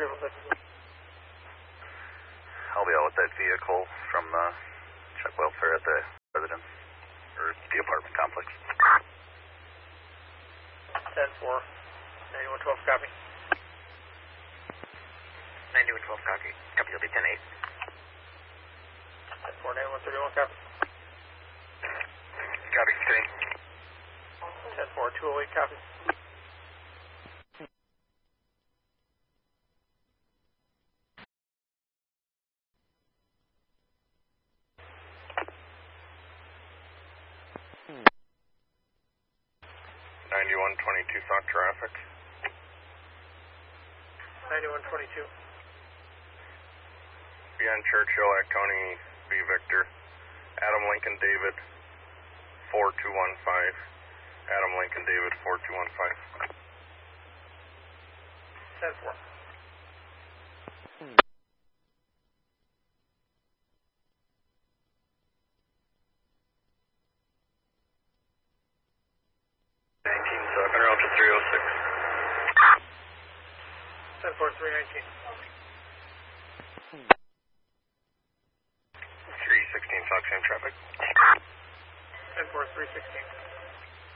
I'll be out with that vehicle from check welfare at the residence, or the apartment complex. 10-4, 9112, copy. 9112, copy. Copy, will be 10-8. 10-4, 9131, copy. Copy, 10-4, 208, copy. South traffic. 9122. Beyond Churchill at County B Victor. Adam Lincoln David 4215. Adam Lincoln David 4215. 10-4. Southern Route to 306. 10-4, 319. 316 Fox Sam traffic. 10-4, 316.